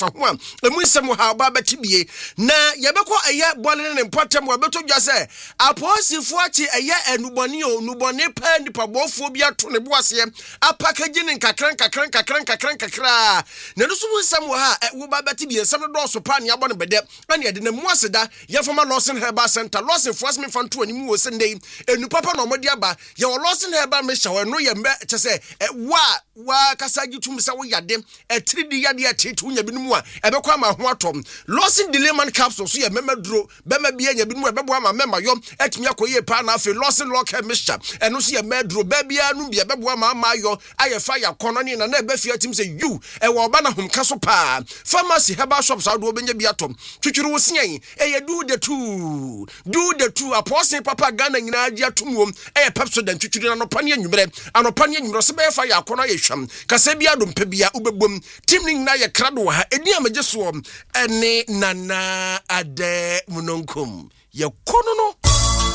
fa ho a emu nsem ha ba betibie na yebekọ eye bole ne mpotem wa beto dwa se aposifo achi eye enuboni o nuboni pa nipa bofo bi ato ne boase apakage ne nkakran na nusu nsem ha wo ba betibie nsem do so pa ne abo ne bede ane ede na mu aseda yefoma Lawson Herbal Center Lawson force me fanto ani mu wo sendei enu papa no modi aba ye Lawson Herbal me shawe no ye mbe chese wa kasaji tumisa wo yade 3D yade atetu nya binumu a ebekwa ma ho atom Lawson Dileman capsule so ye memedro bema bia nya binumu ebebo ama mema yom etumi akoye pa na afi Lawson local mixture eno so ye medro ba bia nu bia ebebo ama amayo ayefa ya kono ne na ebefia tim se you ewo ba na hom kaso pa pharmacy herbal shops awo obenya bi atom twitwuru wo sian do the two apostle papa Ghana nyina agi atomwom Pepsodent twitwuru na nopane anwumre se be fa ya kono ye hwam kasa bia do mpa bia ubebom tim ni nyina ye krado ha eni amagye so ene nana ade munonkom ye kono no